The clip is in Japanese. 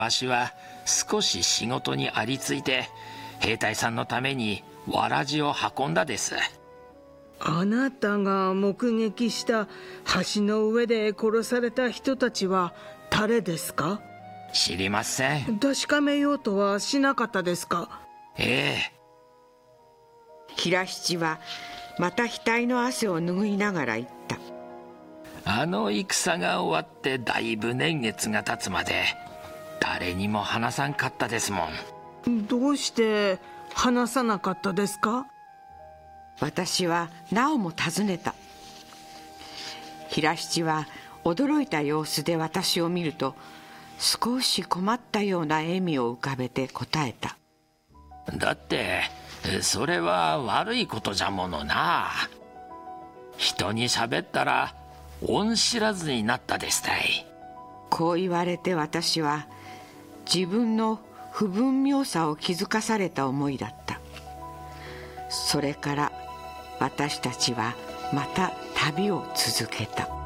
わしは少し仕事にありついて兵隊さんのためにわらじを運んだです。 あなたが目撃した橋の上で殺された人たちは誰ですか？ 知りません。 確かめようとはしなかったですか？ ええ。 平七はまた額の汗を拭いながら言った。 あの戦が終わってだいぶ年月が経つまで誰にも話さんかったですもん。 どうして話さなかったですか？ 私はなおも尋ねた。平七は驚いた様子で私を見ると、少し困ったような笑みを浮かべて答えた。 だってそれは悪いことじゃものな。人に喋ったら恩知らずになったですたい。 こう言われて私は自分の不分妙さを気づかされた思いだった。それから私たちはまた旅を続けた。